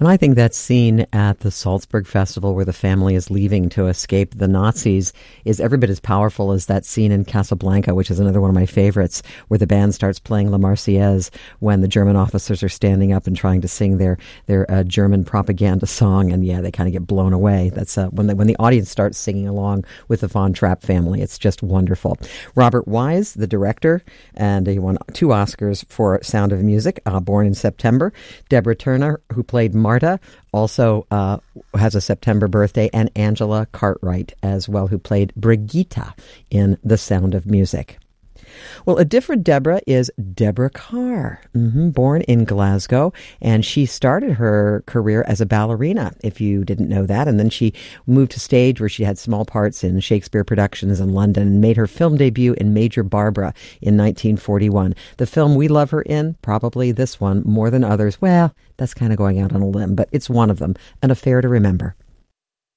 And I think that scene at the Salzburg Festival where the family is leaving to escape the Nazis is every bit as powerful as that scene in Casablanca, which is another one of my favorites, where the band starts playing La Marseillaise when the German officers are standing up and trying to sing their German propaganda song. And yeah, they kind of get blown away. That's when the audience starts singing along with the Von Trapp family. It's just wonderful. Robert Wise, the director, and he won 2 Oscars for Sound of Music, Born in September. Deborah Turner, who played Marta, also has a September birthday, and Angela Cartwright as well, who played Brigitta in The Sound of Music. Well, a different Deborah is Deborah Kerr, born in Glasgow, and she started her career as a ballerina, if you didn't know that, and then she moved to stage where she had small parts in Shakespeare productions in London and made her film debut in Major Barbara in 1941. The film we love her in, probably this one more than others, well, that's kind of going out on a limb, but it's one of them, An Affair to Remember.